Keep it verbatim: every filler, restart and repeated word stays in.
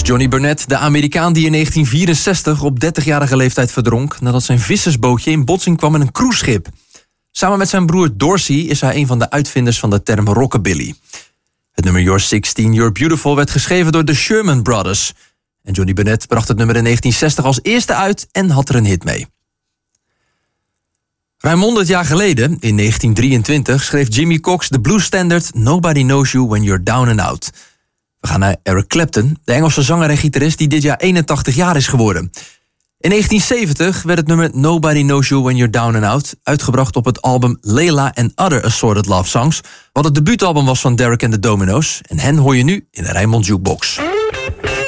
Johnny Burnett, de Amerikaan die in negentien vierenzestig op dertigjarige leeftijd verdronk nadat zijn vissersbootje in botsing kwam met een cruiseschip. Samen met zijn broer Dorsey is hij een van de uitvinders van de term rockabilly. Het nummer You're zestien, You're Beautiful werd geschreven door de Sherman Brothers. En Johnny Burnett bracht het nummer in negentien zestig als eerste uit en had er een hit mee. Ruim honderd jaar geleden, in negentien drieëntwintig, schreef Jimmy Cox de bluesstandard Nobody Knows You When You're Down and Out. We gaan naar Eric Clapton, de Engelse zanger en gitarist die dit jaar eenentachtig jaar is geworden. In negentien zeventig werd het nummer Nobody Knows You When You're Down and Out uitgebracht op het album Layla and Other Assorted Love Songs, wat het debuutalbum was van Derek and the Dominos. En hen hoor je nu in de Rijnmond Jukebox.